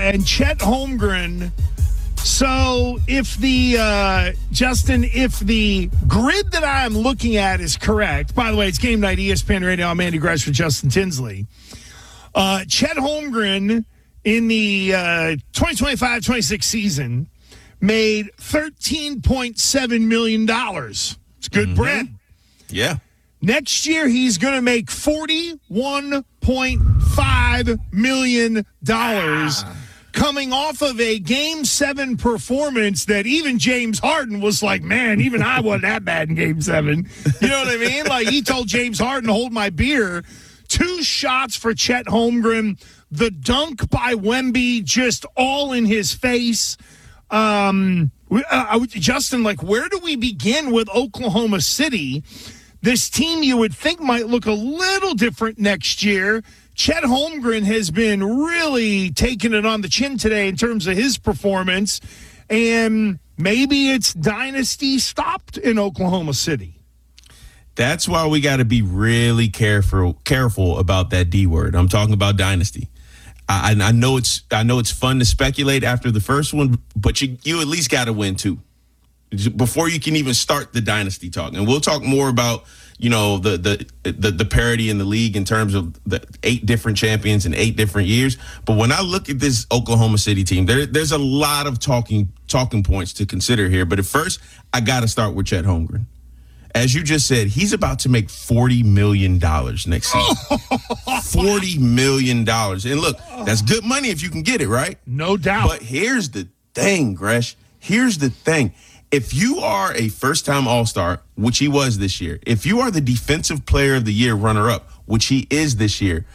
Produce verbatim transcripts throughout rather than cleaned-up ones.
and Chet Holmgren. So if the, uh, Justin, if the grid that I'm looking at is correct, by the way, it's Game Night, E S P N Radio. I'm Andy Gresh with Justin Tinsley. Uh, Chet Holmgren in the uh, twenty twenty-five twenty-six season made thirteen point seven million dollars. It's good mm-hmm. bread. Yeah. Next year, he's going to make forty-one point five million dollars. Ah. Coming off of a Game seven performance that even James Harden was like, man, even I wasn't that bad in Game seven. You know what I mean? Like, he told James Harden, hold my beer. Two shots for Chet Holmgren. The dunk by Wemby just all in his face. Um, uh, Justin, like, where do we begin with Oklahoma City? This team you would think might look a little different next year. Chet Holmgren has been really taking it on the chin today in terms of his performance, and maybe it's dynasty stopped in Oklahoma City. That's why we got to be really careful careful about that D word. I'm talking about dynasty. I, I know it's I know it's fun to speculate after the first one, but you you at least got to win two before you can even start the dynasty talk. And we'll talk more about, you know, the the the, the parity in the league in terms of the eight different champions in eight different years. But when I look at this Oklahoma City team, there, there's a lot of talking talking points to consider here. But at first, I got to start with Chet Holmgren. As you just said, he's about to make forty million dollars next season. forty million dollars. And look, that's good money if you can get it, right? No doubt. But here's the thing, Gresh. Here's the thing. If you are a first-time All-Star, which he was this year, if you are the Defensive Player of the Year runner-up, which he is this year,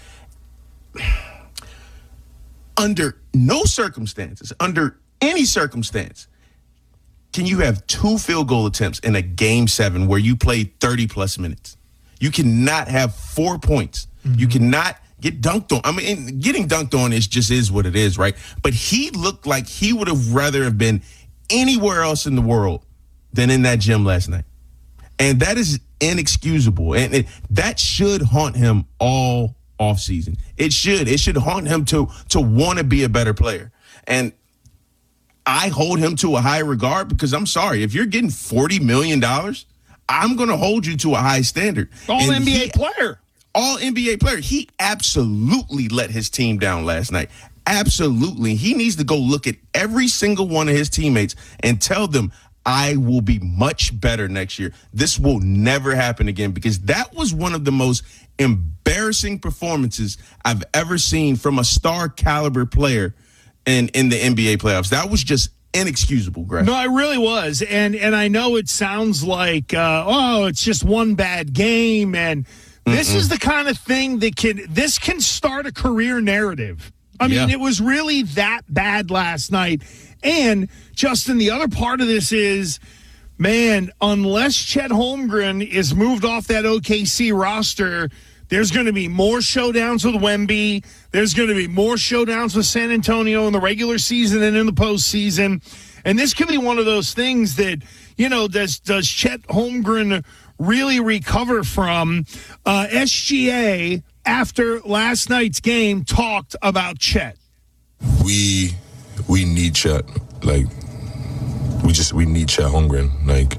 under no circumstances, under any circumstance, can you have two field goal attempts in a game seven where you played thirty-plus minutes? You cannot have four points. Mm-hmm. You cannot get dunked on. I mean, getting dunked on is just is what it is, right? But he looked like he would have rather have been anywhere else in the world than in that gym last night. And that is inexcusable. And it, that should haunt him all offseason. It should. It should haunt him to, to want to be a better player. And I hold him to a high regard because I'm sorry, if you're getting forty million dollars, I'm going to hold you to a high standard. All N B A he, player. All N B A player. He absolutely let his team down last night. Absolutely. He needs to go look at every single one of his teammates and tell them, I will be much better next year. This will never happen again, because that was one of the most embarrassing performances I've ever seen from a star caliber player in, in the N B A playoffs. That was just inexcusable, Greg. No, it really was. And and I know it sounds like, uh, oh, it's just one bad game. And this Mm-mm. is the kind of thing that can, this can start a career narrative. I mean, yeah. It was really that bad last night. And, Justin, the other part of this is, man, unless Chet Holmgren is moved off that O K C roster, there's going to be more showdowns with Wemby. There's going to be more showdowns with San Antonio in the regular season and in the postseason. And this could be one of those things that, you know, does, does Chet Holmgren really recover from? Uh, S G A, after last night's game, talked about Chet. We we need Chet. Like, we just, we need Chet Holmgren. Like,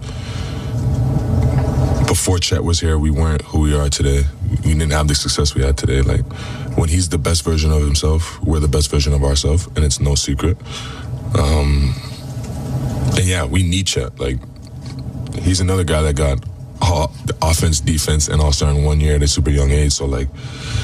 before Chet was here, we weren't who we are today. We didn't have the success we had today. Like, when he's the best version of himself, we're the best version of ourselves, and it's no secret. Um, and yeah, we need Chet. Like, he's another guy that got all, the offense, defense, and all-star in one year at a super young age. So, like,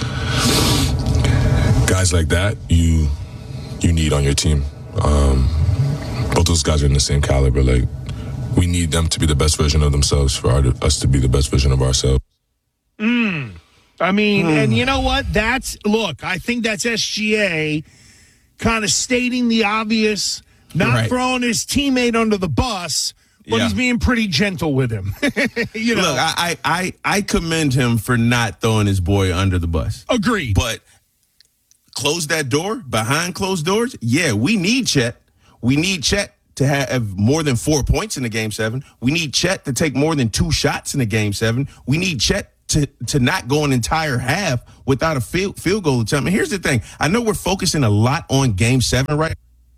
guys like that, you you need on your team. Um, both those guys are in the same caliber. Like, we need them to be the best version of themselves for our, us to be the best version of ourselves. Mm. I mean, mm. and you know what? That's, look, I think that's S G A kind of stating the obvious, not right. throwing his teammate under the bus, but yeah. he's being pretty gentle with him. you know, Look, I, I, I commend him for not throwing his boy under the bus. Agreed. But close that door, behind closed doors, yeah, we need Chet. We need Chet to have more than four points in the game seven. We need Chet to take more than two shots in the game seven. We need Chet to to not go an entire half without a field field goal attempt. And here's the thing: I know we're focusing a lot on Game Seven, right?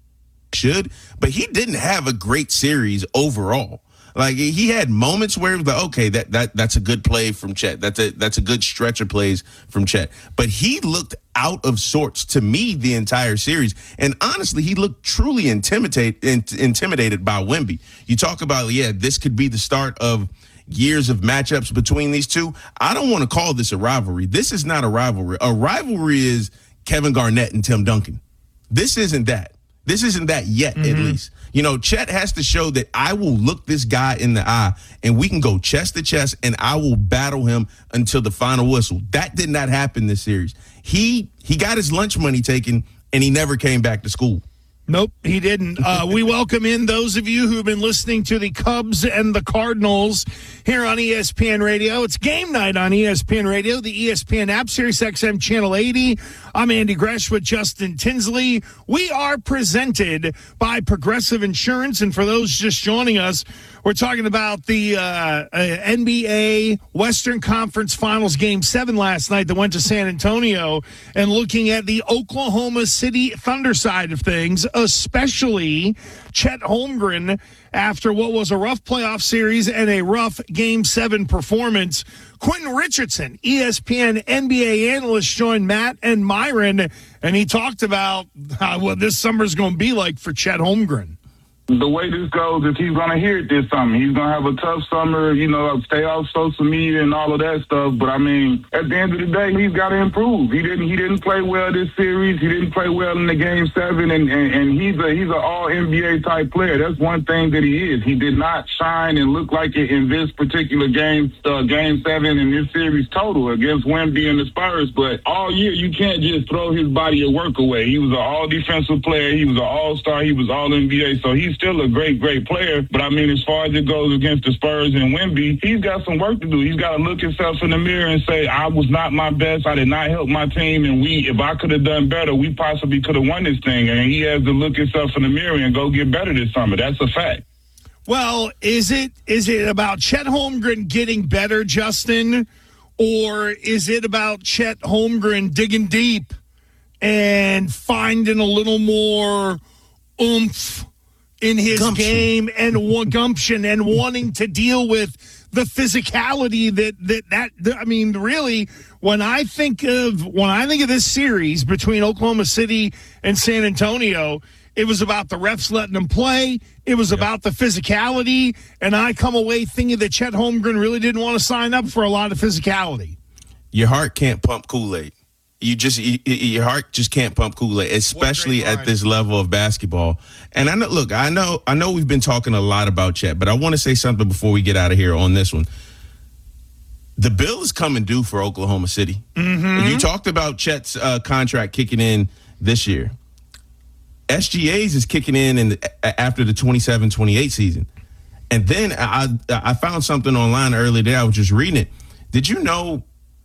Should, but he didn't have a great series overall. Like he had moments where it was like, okay, that that that's a good play from Chet. That's a that's a good stretch of plays from Chet. But he looked out of sorts to me the entire series. And honestly, he looked truly intimidated intimidated by Wemby. You talk about, yeah, this could be the start of years of matchups between these two. I don't want to call this a rivalry. This is not a rivalry. A rivalry is Kevin Garnett and Tim Duncan. This isn't that. This isn't that yet, mm-hmm. at least. You know, Chet has to show that I will look this guy in the eye and we can go chest to chest and I will battle him until the final whistle. That did not happen this series. He he got his lunch money taken and he never came back to school. Nope, he didn't. Uh, we welcome in those of you who have been listening to the Cubs and the Cardinals here on E S P N Radio. It's game night on E S P N Radio, the E S P N app, Sirius X M Channel eighty. I'm Andy Gresh with Justin Tinsley. We are presented by Progressive Insurance, and for those just joining us, we're talking about the uh, uh, N B A Western Conference Finals Game seven last night that went to San Antonio, and looking at the Oklahoma City Thunder side of things, especially Chet Holmgren after what was a rough playoff series and a rough Game seven performance. Quentin Richardson, E S P N N B A analyst, joined Matt and Myron, and he talked about uh, what this summer is going to be like for Chet Holmgren. The way this goes is he's going to hear it this summer. He's going to have a tough summer, you know, stay off social media and all of that stuff. But, I mean, at the end of the day, he's got to improve. He didn't he didn't play well this series. He didn't play well in the Game seven, and, and, and he's a he's an all-N B A-type player. That's one thing that he is. He did not shine and look like it in this particular game, uh, Game seven in this series total against Wemby and the Spurs. But all year, you can't just throw his body of work away. He was an all-defensive player. He was an all-star. He was all-N B A. So he's still a great, great player. But, I mean, as far as it goes against the Spurs and Wemby, he's got some work to do. He's got to look himself in the mirror and say, I was not my best. I did not help my team. And we, if I could have done better, we possibly could have won this thing. And he has to look himself in the mirror and go get better this summer. That's a fact. Well, is it is it about Chet Holmgren getting better, Justin, or is it about Chet Holmgren digging deep and finding a little more oomph in his gumption. game and one gumption and wanting to deal with the physicality that, that that that I mean, really, when I think of when I think of this series between Oklahoma City and San Antonio, it was about the refs letting them play. It was yep. about the physicality, and I come away thinking that Chet Holmgren really didn't want to sign up for a lot of physicality. Your heart can't pump Kool-Aid. You just you, your heart just can't pump Kool-Aid, especially at this level of basketball. And I know, look, I know, I know we've been talking a lot about Chet, but I want to say something before we get out of here on this one. The bill is coming due for Oklahoma City. Mm-hmm. You talked about Chet's uh, contract kicking in this year. S G A's is kicking in, in the, after the twenty-seven twenty-eight season. And then I I found something online earlier today. I was just reading it. Did you know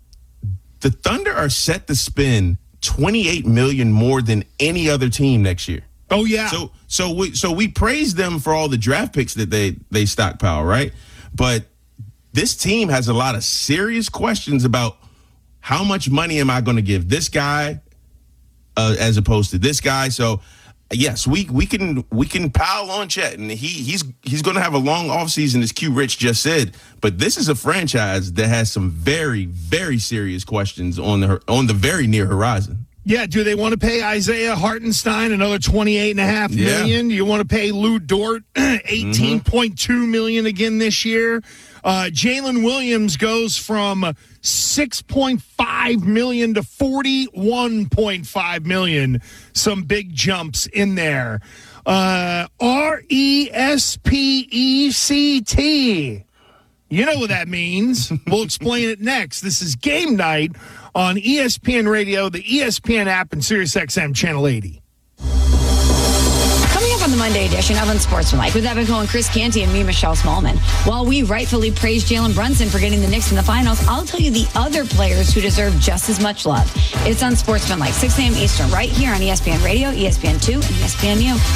the Thunder are set to spend twenty-eight million dollars more than any other team next year? Oh yeah. So so we so we praise them for all the draft picks that they they stockpile, right? But this team has a lot of serious questions about how much money am I going to give this guy uh, as opposed to this guy. So yes, we we can we can pile on Chet, and he he's he's going to have a long offseason, as Q Rich just said. But this is a franchise that has some very very serious questions on the on the very near horizon. Yeah, do they want to pay Isaiah Hartenstein another twenty-eight and a half million? Yeah. You want to pay Lou Dort eighteen point two million again this year? Uh, Jalen Williams goes from six point five million to forty-one point five million. Some big jumps in there. Uh, R E S P E C T. You know what that means. We'll explain it next. This is Game Night on E S P N Radio, the E S P N app, and Sirius X M Channel eighty. Coming up on the Monday edition of Unsportsmanlike with Evan Cole and Chris Canty and me, Michelle Smallman. While we rightfully praise Jalen Brunson for getting the Knicks in the finals, I'll tell you the other players who deserve just as much love. It's Unsportsmanlike, six a.m. Eastern, right here on E S P N Radio, E S P N two, and E S P N U.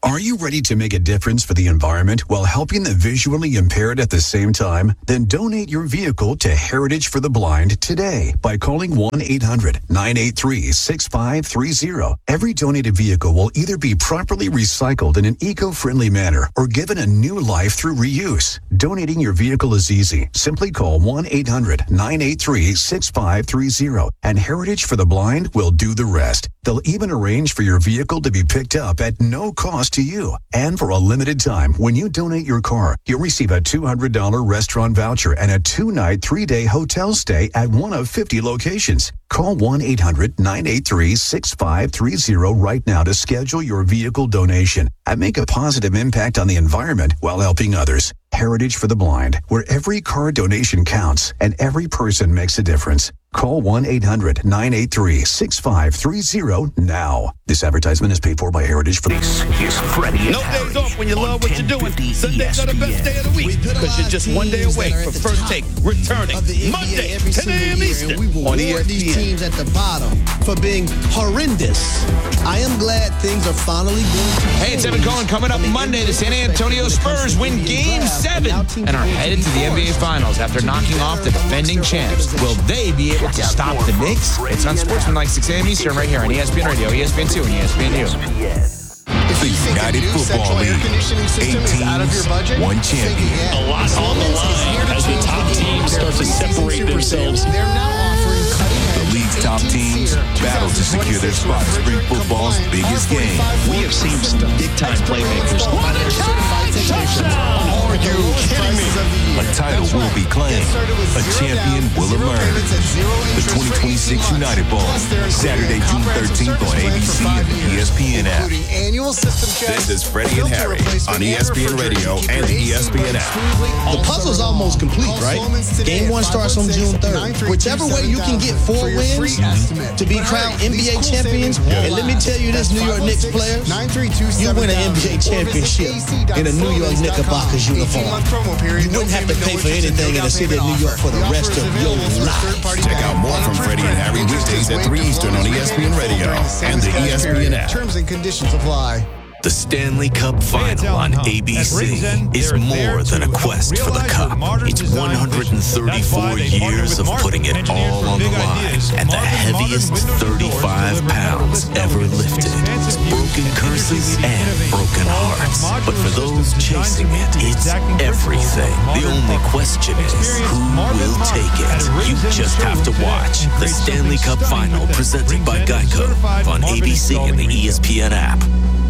Are you ready to make a difference for the environment while helping the visually impaired at the same time? Then donate your vehicle to Heritage for the Blind today by calling one eight hundred nine eight three six five three zero. Every donated vehicle will either be properly recycled in an eco-friendly manner or given a new life through reuse. Donating your vehicle is easy. Simply call one eight hundred nine eight three six five three zero and Heritage for the Blind will do the rest. They'll even arrange for your vehicle to be picked up at no cost to you. And for a limited time, when you donate your car, you'll receive a two hundred dollars restaurant voucher and a two-night, three-day hotel stay at one of fifty locations. Call one eight hundred nine eight three six five three zero right now to schedule your vehicle donation and make a positive impact on the environment while helping others. Heritage for the Blind, where every car donation counts and every person makes a difference. Call one eight hundred nine eight three six five three zero now. This advertisement is paid for by Heritage for the... This is Freddie and No Harry days off when you love what you're doing. Sundays are the best day of the E week because you're just one day away from First Take returning Monday, ten a.m. Eastern We will on reward E S P N. these teams at the bottom for being horrendous. I am glad things are finally going to Hey, it's Evan Cohen. Coming up Monday, the San Antonio Spurs win Game seven and are headed to the N B A Finals after knocking off the defending champs. Will they be able to stop the Knicks? It's on Sportsmanlike six a.m. Eastern right here on E S P N Radio, E S P N two, and E S P N U. The United Football League. Eight teams, one champion. A lot on the line as the top teams start to separate themselves. They're now offering The league's top teams battle to secure their spot in spring football's biggest game. We have seen some big-time playmakers. What a touchdown! Are you kidding me? A title will be claimed. A champion will emerge. The twenty twenty-six United Bowl, Saturday, June thirteenth on A B C and the E S P N app. This is Freddie and Harry on E S P N Radio and the E S P N app. The puzzle's almost complete, right? Game one starts on June third. Whichever way you can get four wins to be crowned N B A champions, and let me tell you this, New York Knicks players, you win an N B A championship in a New York Knickerbockers uniform. You wouldn't have to pay for anything in the city of New York for the rest of your life. Check out more from Freddie and Harry weekdays at three Eastern on E S P N Radio and the E S P N app. Terms and conditions apply. The Stanley Cup Final on A B C is more than a quest for the Cup. It's one hundred thirty-four years of putting it all on the line and the heaviest thirty-five pounds ever lifted. It's broken curses and broken hearts. But for those chasing it, it's everything. The only question is, who will take it? You just have to watch the Stanley Cup Final presented by Geico on A B C and the E S P N app.